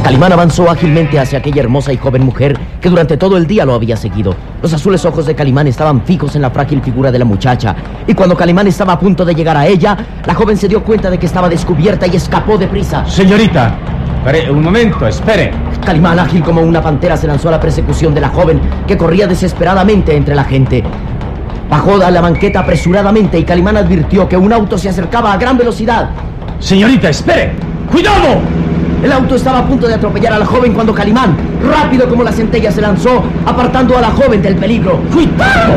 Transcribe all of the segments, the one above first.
Calimán avanzó ágilmente hacia aquella hermosa y joven mujer que durante todo el día lo había seguido. Los azules ojos de Calimán estaban fijos en la frágil figura de la muchacha, y cuando Calimán estaba a punto de llegar a ella, la joven se dio cuenta de que estaba descubierta y escapó deprisa. Señorita, un momento, espere. Calimán, ágil como una pantera, se lanzó a la persecución de la joven, que corría desesperadamente entre la gente. Bajó de la banqueta apresuradamente y Calimán advirtió que un auto se acercaba a gran velocidad. Señorita, espere. ¡Cuidado! El auto estaba a punto de atropellar a la joven cuando Calimán, rápido como la centella, se lanzó, apartando a la joven del peligro. ¡Cuidado!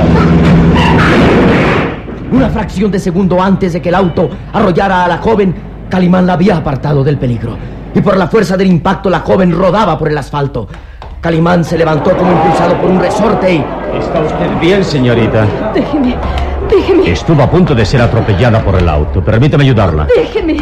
Una fracción de segundo antes de que el auto arrollara a la joven, Calimán la había apartado del peligro. Y por la fuerza del impacto, la joven rodaba por el asfalto. Calimán se levantó como impulsado por un resorte y... ¿Está usted bien, señorita? Déjeme. Estuvo a punto de ser atropellada por el auto. Permítame ayudarla. Déjeme.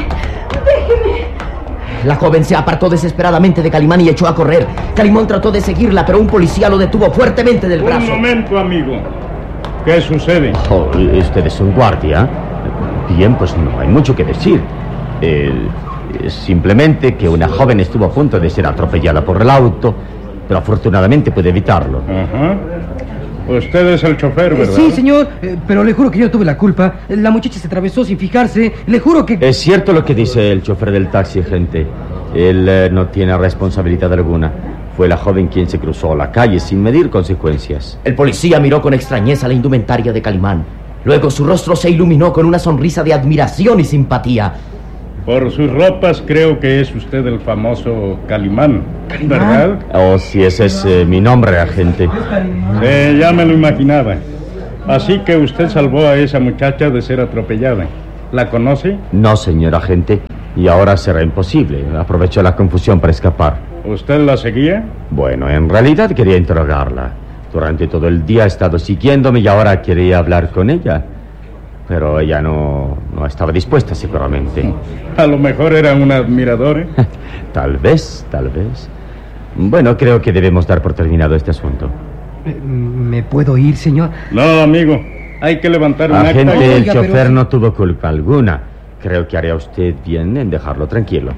La joven se apartó desesperadamente de Calimán y echó a correr. Calimán trató de seguirla, pero un policía lo detuvo fuertemente del brazo. Un momento, amigo. ¿Qué sucede? ¿Usted es un guardia? Bien, pues no hay mucho que decir. Simplemente que una joven estuvo a punto de ser atropellada por el auto, pero afortunadamente pude evitarlo. Ajá. Usted es el chofer, ¿verdad? Sí, señor, pero le juro que yo no tuve la culpa. La muchacha se atravesó sin fijarse. Le juro que... Es cierto lo que dice el chofer del taxi, gente. Él no tiene responsabilidad alguna. Fue la joven quien se cruzó la calle sin medir consecuencias. El policía miró con extrañeza la indumentaria de Calimán. Luego su rostro se iluminó con una sonrisa de admiración y simpatía. Por sus ropas creo que es usted el famoso Calimán, ¿verdad? Oh, sí, ese es mi nombre, agente. Sí, ya me lo imaginaba. Así que usted salvó a esa muchacha de ser atropellada. ¿La conoce? No, señor agente. Y ahora será imposible. Aprovechó la confusión para escapar. ¿Usted la seguía? Bueno, en realidad quería interrogarla. Durante todo el día ha estado siguiéndome y ahora quería hablar con ella. Pero ella no estaba dispuesta, seguramente. A lo mejor era un admirador, ¿eh? Tal vez. Bueno, creo que debemos dar por terminado este asunto. ¿Me puedo ir, señor? No, amigo. Hay que levantar un acta. Agente, el Oiga, chofer pero... no tuvo culpa alguna. Creo que haría usted bien en dejarlo tranquilo.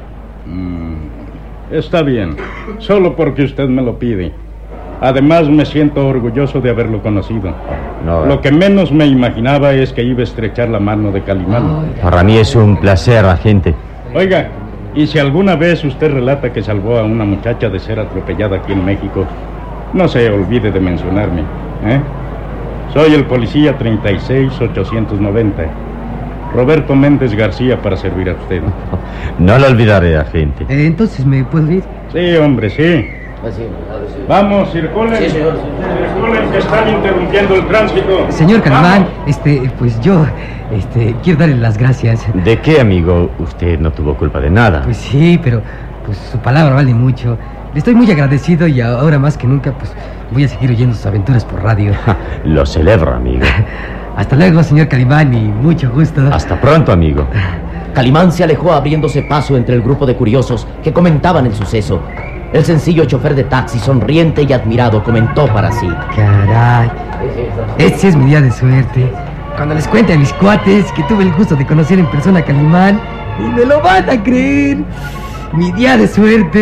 Está bien. Solo porque usted me lo pide. Además, me siento orgulloso de haberlo conocido. No, Lo que menos me imaginaba es que iba a estrechar la mano de Calimán. para mí es un placer, agente. Oiga, y si alguna vez usted relata que salvó a una muchacha de ser atropellada aquí en México, no se olvide de mencionarme, ¿eh? Soy el policía 36890. Roberto Méndez García, para servir a usted. No lo olvidaré, agente. Entonces, ¿me puedo ir? Sí, hombre, sí. Vamos, circulen. Sí, señor. Circulen, que están interrumpiendo el tránsito. Señor Calimán, Vamos. pues yo, quiero darle las gracias. ¿De qué, amigo? Usted no tuvo culpa de nada. Pues sí, pero pues su palabra vale mucho. Le estoy muy agradecido y ahora más que nunca, pues voy a seguir oyendo sus aventuras por radio. Lo celebro, amigo. Hasta luego, señor Calimán, y mucho gusto. Hasta pronto, amigo. Calimán se alejó abriéndose paso entre el grupo de curiosos que comentaban el suceso. El sencillo chofer de taxi, sonriente y admirado, comentó para sí: Caray, este es mi día de suerte. Cuando les cuente a mis cuates que tuve el gusto de conocer en persona a Calimán, ni me lo van a creer. Mi día de suerte.